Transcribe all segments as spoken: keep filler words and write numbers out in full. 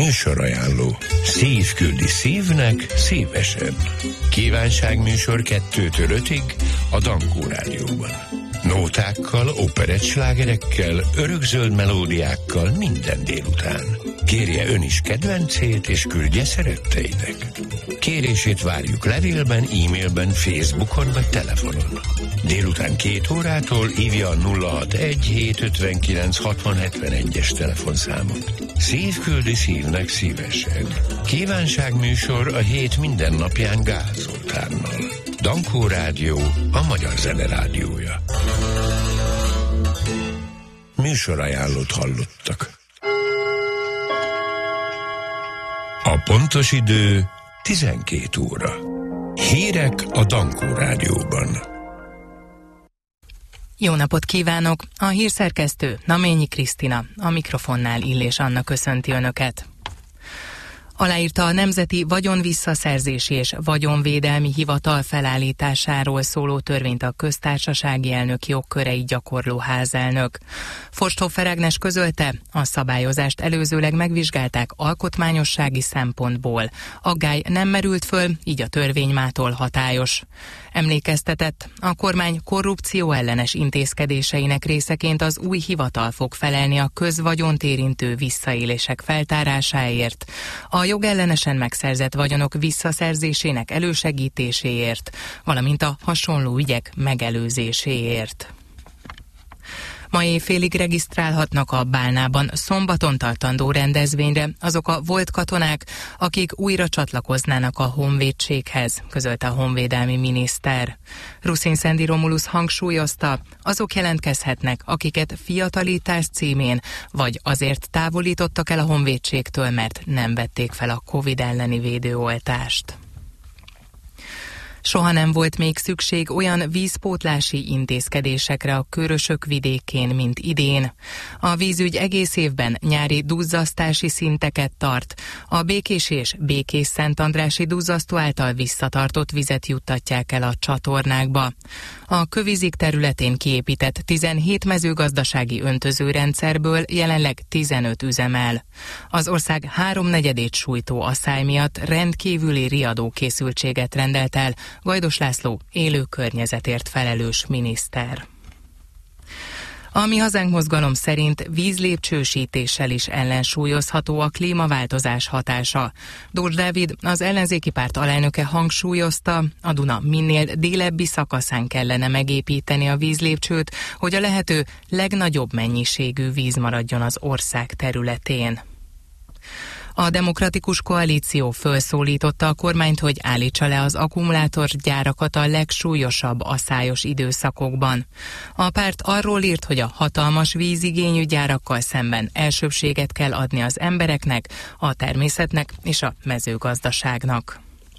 Műsorajánló. Szív küldi szívnek szívesen. Kívánságműsor kettőtől ötig a Dankó Rádióban. Nótákkal, operettslágerekkel, örökzöld melódiákkal minden délután. Kérje ön is kedvencét, és küldje szeretteinek. Kérését várjuk levélben, e-mailben, Facebookon vagy telefonon. Délután két órától hívja a nulla hatvanegy hétszázötvenkilenc hatvan hetvenegyes telefonszámot. Szív küldi szívnek szívesen. Kívánságműsor a hét minden napján Gál Zoltánnal. Dankó Rádió, a magyar zene rádiója. Műsorajánlót hallottak. A pontos idő tizenkét óra. Hírek a Dankó Rádióban. Jó napot kívánok! A hírszerkesztő Naményi Krisztina, a mikrofonnál Illés Anna köszönti Önöket. Aláírta a Nemzeti Vagyonvisszaszerzési és Vagyonvédelmi Hivatal felállításáról szóló törvényt a köztársasági elnök jogkörei gyakorló házelnök. Forsthoffer Ágnes közölte, a szabályozást előzőleg megvizsgálták alkotmányossági szempontból. Aggály nem merült föl, így a törvény mától hatályos. Emlékeztetett, a kormány korrupció ellenes intézkedéseinek részeként az új hivatal fog felelni a közvagyont érintő visszaélések feltárásáért, a jogellenesen megszerzett vagyonok visszaszerzésének elősegítéséért, valamint a hasonló ügyek megelőzéséért. Ma éjfélig regisztrálhatnak a Bálnában szombaton tartandó rendezvényre azok a volt katonák, akik újra csatlakoznának a honvédséghez, közölte a honvédelmi miniszter. Ruszin Szendi Romulusz hangsúlyozta, azok jelentkezhetnek, akiket fiatalítás címén vagy azért távolítottak el a honvédségtől, mert nem vették fel a Covid elleni védőoltást. Soha nem volt még szükség olyan vízpótlási intézkedésekre a Körösök vidékén, mint idén. A vízügy egész évben nyári duzzasztási szinteket tart. A Békés és Békés-Szentandrási duzzasztó által visszatartott vizet juttatják el a csatornákba. A Kövizik területén kiépített tizenhét mezőgazdasági öntözőrendszerből jelenleg tizenöt üzemel. Az ország háromnegyedét sújtó asszály miatt rendkívüli riadókészültséget rendelt el Gajdos László élő környezetért felelős miniszter. A Mi Hazánk mozgalom szerint vízlépcsősítéssel is ellensúlyozható a klímaváltozás hatása. Dózs Dávid, az ellenzéki párt alelnöke hangsúlyozta, a Duna minél délebbi szakaszán kellene megépíteni a vízlépcsőt, hogy a lehető legnagyobb mennyiségű víz maradjon az ország területén. A Demokratikus Koalíció felszólította a kormányt, hogy állítsa le az akkumulátorgyárakat a legsúlyosabb asszályos időszakokban. A párt arról írt, hogy a hatalmas vízigényű gyárakkal szemben elsőbséget kell adni az embereknek, a természetnek és a mezőgazdaságnak.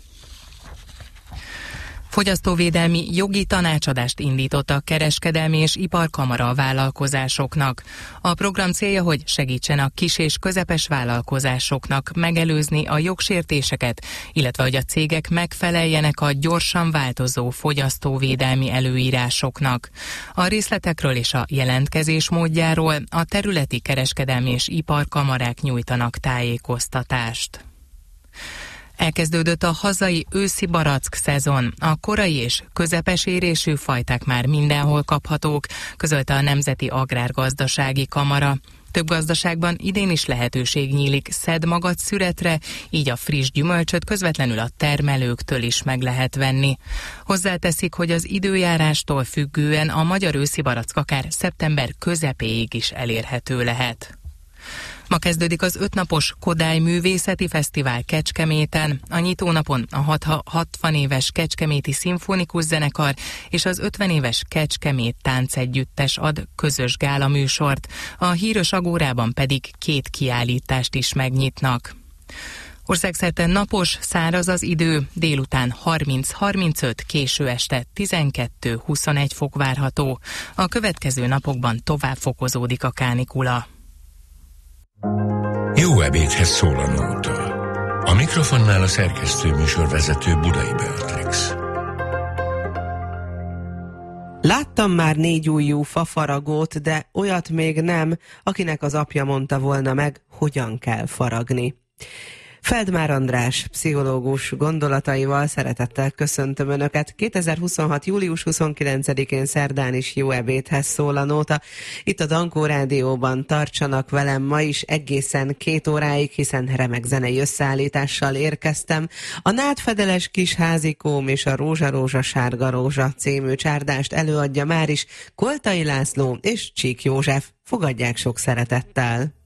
Fogyasztóvédelmi jogi tanácsadást indított a Kereskedelmi és Iparkamara a vállalkozásoknak. A program célja, hogy segítsen a kis és közepes vállalkozásoknak megelőzni a jogsértéseket, illetve hogy a cégek megfeleljenek a gyorsan változó fogyasztóvédelmi előírásoknak. A részletekről és a jelentkezés módjáról a területi kereskedelmi és iparkamarák nyújtanak tájékoztatást. Elkezdődött a hazai őszi barack szezon. A korai és közepes érésű fajták már mindenhol kaphatók, közölte a Nemzeti Agrárgazdasági Kamara. Több gazdaságban idén is lehetőség nyílik szedmagadt szüretre, így a friss gyümölcsöt közvetlenül a termelőktől is meg lehet venni. Hozzáteszik, hogy az időjárástól függően a magyar őszi barack akár szeptember közepéig is elérhető lehet. Ma kezdődik az ötnapos Kodály Művészeti Fesztivál Kecskeméten. A nyitónapon a hatvan éves Kecskeméti Szimfonikus Zenekar és az ötven éves Kecskemét Táncegyüttes ad közös gálaműsort, a Híros Agórában pedig két kiállítást is megnyitnak. Országszerte napos, száraz az idő, délután harminc-harmincöt, késő este tizenkettő-huszonegy fok várható. A következő napokban tovább fokozódik a kánikula. Jó ebédhez szól a nóta. A mikrofonnál a szerkesztő műsorvezető Budai Beatrix. Láttam már négyujjú fafaragót, de olyat még nem, akinek az apja mondta volna meg, hogyan kell faragni. Feldmár András, pszichológus gondolataival szeretettel köszöntöm Önöket. kétezer-huszonhat. július huszonkilencedikén szerdán is jó ebédhez szól a nóta. Itt a Dankó Rádióban tartsanak velem ma is egészen két óráig, hiszen remek zenei összeállítással érkeztem. A Nádfedeles kis házikóm és a Rózsa Rózsa Sárga Rózsa című csárdást előadja már is Koltai László és Csík József. Fogadják sok szeretettel!